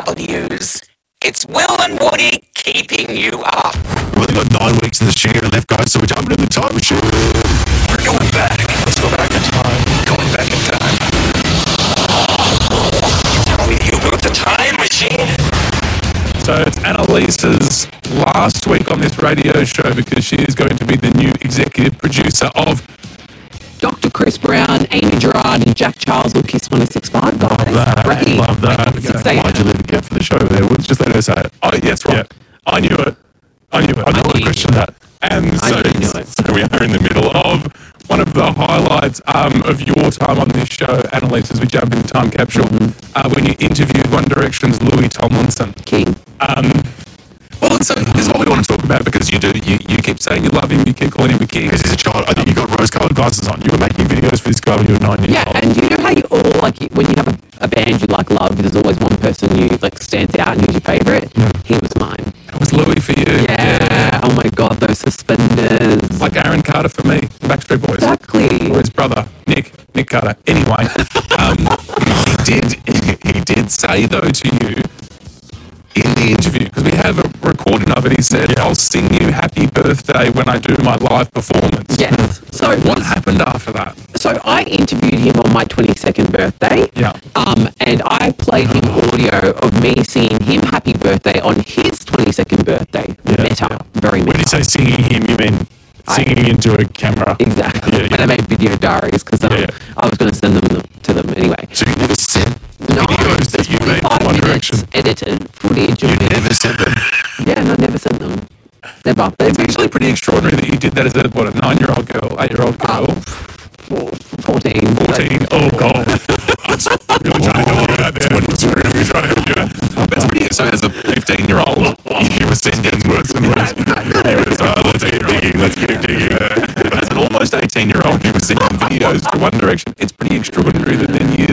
News. It's Will and Woody keeping you up. We've only got 9 weeks in the studio left, guys, so we're jumping in the time machine. We're going back. Let's go back in time. Going back in time. Tell me you built the time machine. So it's Annalisa's last week on this radio show because she is going to be the new executive producer of Dr. Chris Brown, Amy Gerard, and Jack Charles will Kiss 106.5, guys. Love that. Why'd you leave a gap for the show there? We'll just let her say it. Oh, yes, right. Yeah. I knew it. I don't want to question that. And I so, knew it. so we are in the middle of one of the highlights of your time on this show, Annalise, as we jump in the time capsule, when you interviewed One Direction's Louis Tomlinson. King. Well, so this is what we want to talk about because you keep saying you love him, you keep calling him a king. Because he's a child. I think you got rose-coloured glasses on. You were making videos for this guy when you were 9 years Yeah, old. and you know how you all, like, when you have a band you like love, there's always one person who, like, stands out and who's your favourite? He was mine. It was Louis for you. Yeah. Oh my God, those suspenders. Like Aaron Carter for me, Backstreet Boys. Exactly. Or his brother, Nick Carter. Anyway, he did say, though, to you, in the interview, because we have a recording of it, he said, I'll sing you happy birthday when I do my live performance. Yes. So What happened after that? So I interviewed him on my 22nd birthday. Yeah. And I played him audio of me singing him happy birthday on his 22nd birthday. Meta. Very meta. When you say singing him, you mean singing into a camera. Exactly. And I made video diaries because I was going to send them to them anyway. So you never sent No, videos that you made for One Direction? edited footage. You never sent them? Yeah, no, I never sent them. They're It's actually pretty extraordinary that you did that as a 9-year-old girl, 8-year-old girl, 14. 14. Oh, God. Really trying to help you out there. Really trying to help you out. That's pretty, so as a 15-year-old, you were sending words and words. Let's keep digging. As an almost 18-year-old, you were sending videos to One Direction. It's pretty extraordinary that then